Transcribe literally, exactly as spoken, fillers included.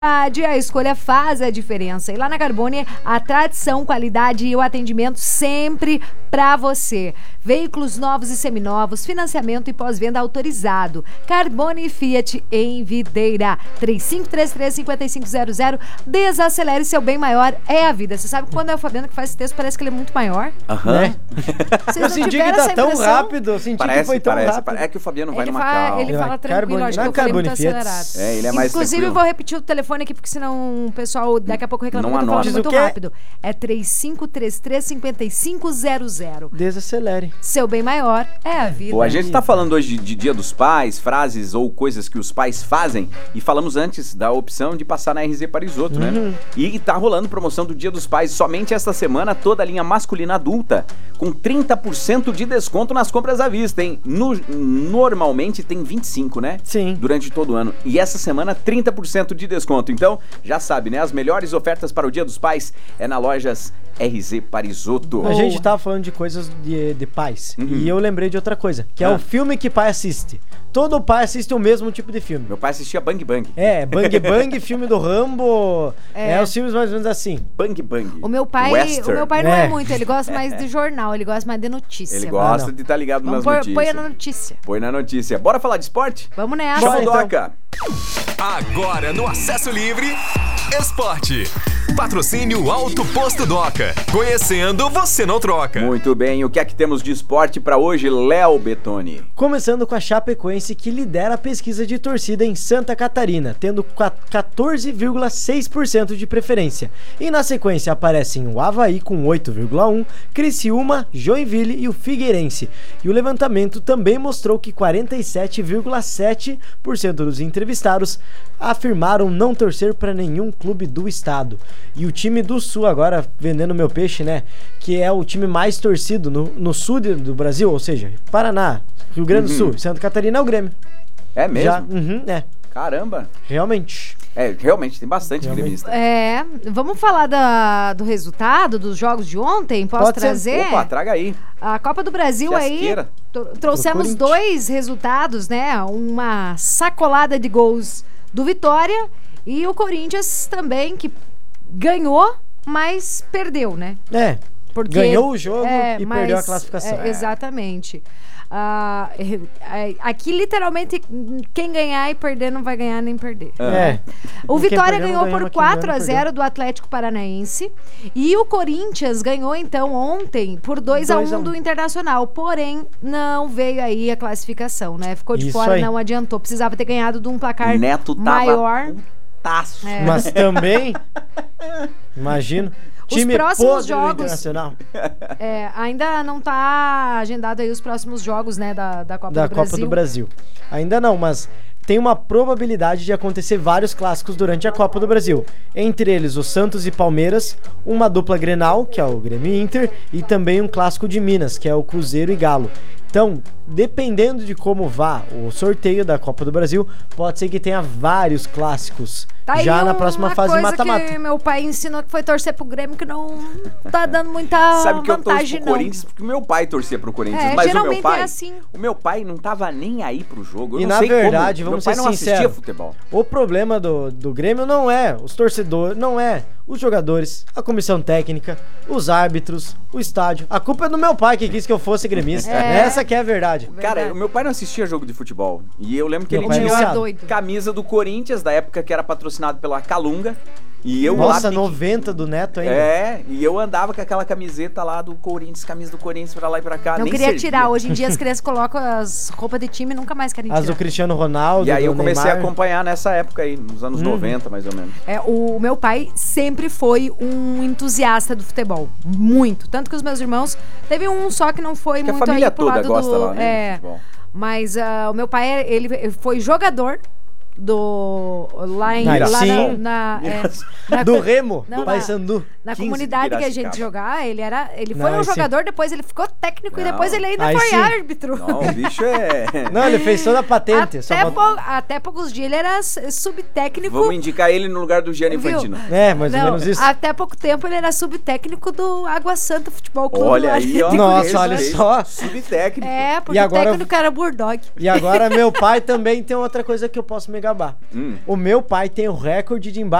A escolha faz a diferença. E lá na Carbone, a tradição, qualidade e o atendimento sempre pra você. Veículos novos e seminovos, financiamento e pós-venda autorizado. Carbone Fiat em Videira. três cinco três três, cinco cinco zero zero. Desacelere, seu bem maior é a vida. Você sabe que quando é o Fabiano que faz esse texto, parece que ele é muito maior? Aham. Né? Vocês Eu não senti que tiveram tá essa tão impressão? rápido, eu senti Parece, que foi tão parece, rápido. É que o Fabiano vai Ele, numa fa... calma. ele fala tranquilo, Carbone- acho que não, eu falei muito Carbone Fiat. acelerado. É, ele é mais Inclusive, tranquilo. eu vou repetir o telefone aqui, porque senão o pessoal daqui a pouco reclama Não que eu tô anota. falando Diz o muito quê? rápido. É três cinco três três, cinco cinco zero zero. Desacelere. Seu bem maior é a vida. Pô, a gente tá falando hoje de Dia dos Pais, frases ou coisas que os pais fazem, e falamos antes da opção de passar na R Z Parisotto, Uhum. né? E tá rolando promoção do Dia dos Pais somente esta semana, toda a linha masculina adulta, com trinta por cento de desconto nas compras à vista, hein? No, normalmente tem vinte e cinco por cento, né? Sim. Durante todo o ano. E essa semana, trinta por cento de desconto. Então, já sabe, né? As melhores ofertas para o Dia dos Pais é na lojas R Z Parisotto. A gente tava falando de coisas de, de pais. Uhum. E eu lembrei de outra coisa, que é Ah. o filme que pai assiste. Todo pai assiste o mesmo tipo de filme. Meu pai assistia Bang Bang. É, Bang Bang, filme do Rambo. É. É. os filmes mais ou menos assim. Bang Bang. O meu pai, Western. o meu pai não é. É. muito, ele gosta mais de jornal, ele gosta mais de notícia. Ele gosta Ah, não. de estar ligado Vamos nas pôr, notícias. põe na notícia. Põe na notícia. Bora falar de esporte? Vamos nessa. Bora, então. Chocodoca. Agora no Acesso Livre, Esporte. Patrocínio Alto Posto Doca. Conhecendo, você não troca. Muito bem, o que é que temos de esporte pra hoje, Léo Betoni? Começando com a Chapecoense, que lidera a pesquisa de torcida em Santa Catarina, tendo quatorze vírgula seis por cento de preferência. E na sequência aparecem o Avaí com oito vírgula um por cento, Criciúma, Joinville e o Figueirense. E o levantamento também mostrou que quarenta e sete vírgula sete por cento dos entrevistados afirmaram não torcer para nenhum clube do estado. E o time do Sul, agora vendendo meu peixe, né? Que é o time mais torcido no, no sul de- do Brasil, ou seja, Paraná, Rio Grande do Uhum. Sul, Santa Catarina é o Grêmio. É mesmo? Já, uhum, é, Caramba. realmente. É, realmente, tem bastante Realmente. gremista. É, vamos falar da, do resultado dos jogos de ontem? Posso Pode ser. trazer? Opa, traga aí. A Copa do Brasil aí, Fiasqueira. tro- trouxemos Pro Corinthians. dois resultados, né? Uma sacolada de gols do Vitória e o Corinthians também, que ganhou, mas perdeu, né? É, Porque, ganhou o jogo é, e mas- perdeu a classificação. é, exatamente. Ah, é, é, aqui, literalmente, quem ganhar e perder não vai ganhar nem perder. É. O Quem Vitória perdeu não ganhou ganhou, por mas quem quatro ganhou a não zero do Atlético Paranaense. E o Corinthians ganhou, então, ontem por dois a dois a um um. do Internacional. Porém, não veio aí a classificação, né? Ficou de Isso fora, aí. não adiantou. Precisava ter ganhado de um placar Neto tava maior. putaço. É. Mas também, imagino, Os time próximos podre do jogos- Internacional É, ainda não tá agendado aí os próximos jogos, né, da, da Copa da do Copa Brasil. do Brasil. Ainda não, mas tem uma probabilidade de acontecer vários clássicos durante a Copa do Brasil. Entre eles o Santos e Palmeiras, uma dupla Grenal, que é o Grêmio e Inter, e também um clássico de Minas, que é o Cruzeiro e Galo. Então, dependendo de como vá o sorteio da Copa do Brasil, pode ser que tenha vários clássicos Tá aí já na uma próxima fase coisa mata-mata. que meu pai ensinou, que foi torcer pro Grêmio, que não tá dando muita Sabe que eu torço vantagem, pro não. Corinthians porque o meu pai torcia pro Corinthians, É, mas o geralmente meu pai, é assim. o meu pai não tava nem aí pro jogo. Eu E não na sei verdade, como. vamos meu pai ser não assistia sinceros. futebol. O problema do, do Grêmio não é os torcedores, não é os jogadores, a comissão técnica, os árbitros, o estádio. A culpa é do meu pai que quis que eu fosse gremista. É. Essa que é a verdade. Cara, o meu pai não assistia jogo de futebol. E eu lembro que Meu ele pai tinha é uma viciado. doido. camisa do Corinthians, da época que era patrocinado pela Calunga. E eu lá Nossa, pique- noventa do Neto ainda. É, e eu andava com aquela camiseta lá do Corinthians, camisa do Corinthians pra lá e pra cá. Não nem queria servia. tirar. Hoje em dia as crianças colocam as roupas de time e nunca mais querem As tirar. do Cristiano Ronaldo, E aí eu do comecei Neymar. a acompanhar nessa época aí, nos anos Uhum. noventa, mais ou menos. É, o meu pai sempre foi um entusiasta do futebol. Muito. Tanto que os meus irmãos... Teve um só que não foi Que a muito família aí pro toda lado gosta do... lá, né, é, de futebol. mas ah, o meu pai, ele foi jogador do... Lá em... Ah, lá sim. na, na, é, na- Do Remo, Não, do na- Paysandu. Na quinze comunidade que a gente Piracicaba. jogar, ele era, ele Não, foi um esse- jogador, depois ele ficou técnico e Não. depois ele ainda Aí foi sim. árbitro. Não, o bicho é... Não, ele fez toda a patente. só Até, falta- pou- até poucos dias ele era s- subtécnico. Vamos indicar ele no lugar do Gianni Viu? Infantino. É, mais ou Não, menos isso. Até pouco tempo ele era subtécnico do Água Santa Futebol Clube. Olha lá aí, de- ó. Nossa, olha Respeito. só. Subtécnico. É, porque E agora- o técnico era Burdog. E agora meu pai também tem outra coisa que eu posso me gabar. jabá. Hum. O meu pai tem o recorde de embalagem